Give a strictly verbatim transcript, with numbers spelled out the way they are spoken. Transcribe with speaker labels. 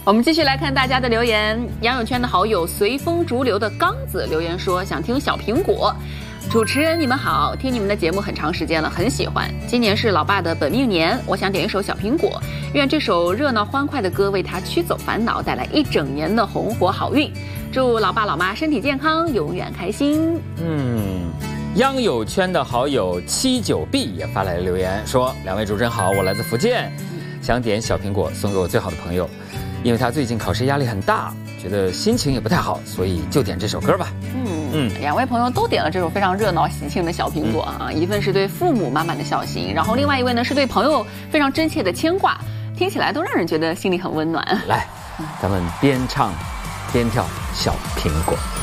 Speaker 1: 我们继续来看大家的留言。杨友圈的好友随风逐流的刚子留言说，想听小苹果。主持人你们好，听你们的节目很长时间了，很喜欢。今年是老爸的本命年，我想点一首小苹果，愿这首热闹欢快的歌为他驱走烦恼，带来一整年的红火好运。祝老爸老妈身体健康，永远开心。
Speaker 2: 嗯，央友圈的好友七九 B 也发来了留言说，两位主持人好，我来自福建，想点小苹果送给我最好的朋友，因为他最近考试压力很大，觉得心情也不太好，所以就点这首歌吧。
Speaker 1: 嗯嗯，两位朋友都点了这首非常热闹喜庆的小苹果啊，一份是对父母满满的孝心，然后另外一位呢是对朋友非常真切的牵挂，听起来都让人觉得心里很温暖。
Speaker 2: 来，咱们边唱边跳小苹果。